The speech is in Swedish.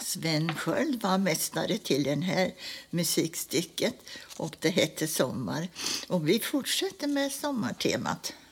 Sven Sköld var mästare till det här musikstycket och det hette Sommar. Och vi fortsätter med sommartemat.